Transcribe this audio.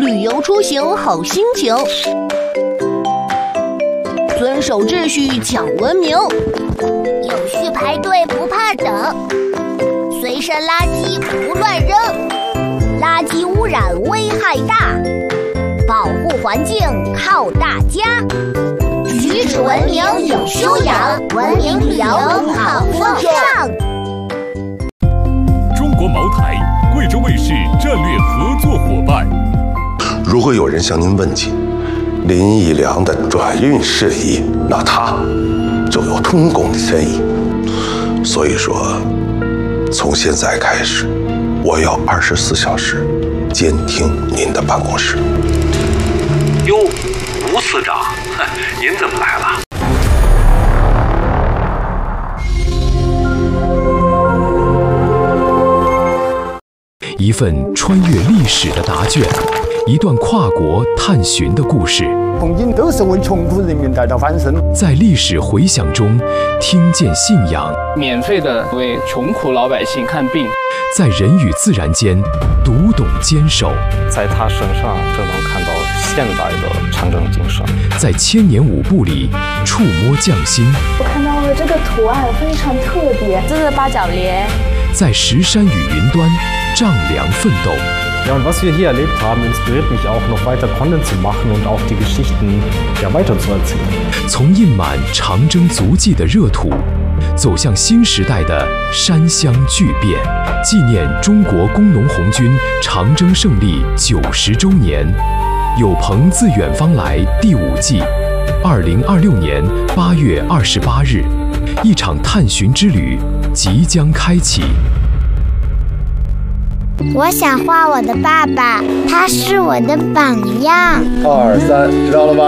旅游出行好心情，遵守秩序讲文明， 有序排队不怕等，随身垃圾不乱扔，垃圾污染危害大，保护环境靠大家。举止文明有修养，文明旅游好风尚。 中国茅台，贵州卫视战略合作伙伴。 如果有人向您问起林义良的转运事宜，那他就有通共的嫌疑。所以说，从现在开始，我要24小时监听您的办公室。 哟，吴司长，您怎么来了？ 一份穿越历史的答卷，一段跨国探寻的故事。 红军都是为穷苦人民带来翻身， 在历史回响中听见信仰， 免费的为穷苦老百姓看病， 在人与自然间读懂坚守， 在他身上就能看到现代的长征精神， 在千年舞步里触摸匠心。 我看到了这个图案非常特别， 这是八角莲。 在石山与云端丈量奋斗。 Ja, und was wir hier erlebt haben, inspiriert mich auch, noch weiter Content zu machen und auch die Geschichten weiterzuerzählen. 从印满长征足迹的热土，走向新时代的山乡巨变，纪念中国工农红军长征胜利90周年。有朋自远方来第5季，2026年8月28日，一场探寻之旅即将开启。 我想画我的爸爸，他是我的榜样。 2、3，知道了吗？